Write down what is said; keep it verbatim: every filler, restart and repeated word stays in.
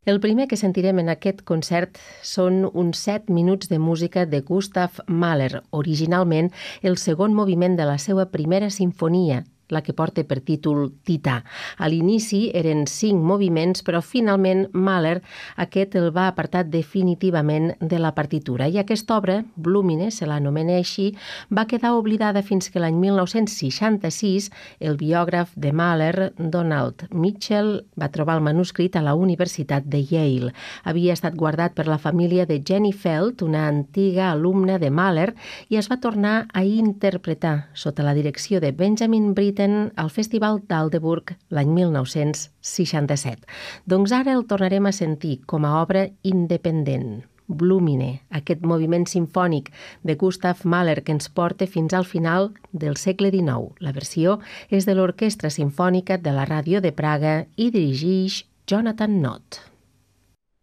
El primer que sentirem en aquest concert són uns set minuts de música de Gustav Mahler, originalment el segon moviment de la seva primera simfonia, la que porta per títol Tità. A l'inici eren cinc moviments, però finalment Mahler aquest el va apartar definitivament de la partitura. I aquesta obra, Blumine, se l'anomena així, va quedar oblidada fins que l'any mil nou-cents seixanta-sis el biògraf de Mahler, Donald Mitchell, va trobar el manuscrit a la Universitat de Yale. Havia estat guardat per la família de Jenny Feld, una antiga alumna de Mahler, i es va tornar a interpretar sota la direcció de Benjamin Britten al Festival d'Aldeburg l'any mil nou-cents seixanta-set. Doncs ara el tornarem a sentir com a obra independent. Blumine, aquest moviment simfònic de Gustav Mahler que ens porta fins al final del segle dinou. La versió és de l'Orquestra Simfònica de la Ràdio de Praga i dirigeix Jonathan Nott.